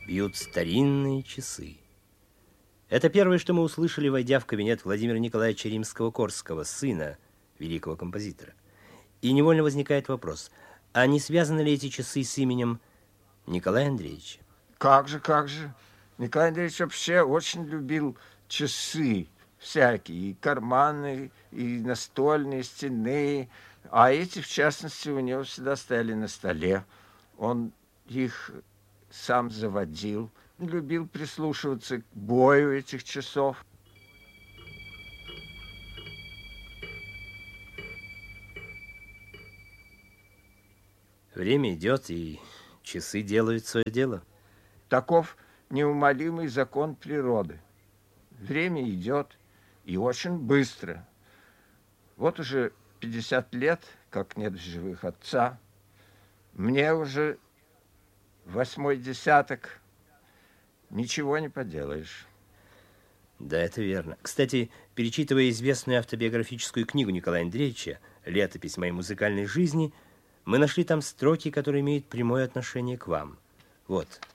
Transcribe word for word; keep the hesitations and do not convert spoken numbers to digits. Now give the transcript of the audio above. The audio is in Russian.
бьют старинные часы. Это первое, что мы услышали, войдя в кабинет Владимира Николаевича Римского-Корского, сына великого композитора. И невольно возникает вопрос, а не связаны ли эти часы с именем Николая Андреевича? Как же, как же. Николай Андреевич вообще очень любил часы всякие, и карманные, и настольные, стенные. А эти, в частности, у него всегда стояли на столе. Он их сам заводил, любил прислушиваться к бою этих часов. Время идет, и часы делают свое дело. Таков неумолимый закон природы. Время идет, и очень быстро. Вот уже пятьдесят лет, как нет в живых отца. Мне уже восьмой десяток. Ничего не поделаешь. Да, это верно. Кстати, перечитывая известную автобиографическую книгу Николая Андреевича «Летопись моей музыкальной жизни», мы нашли там строки, которые имеют прямое отношение к вам. Вот.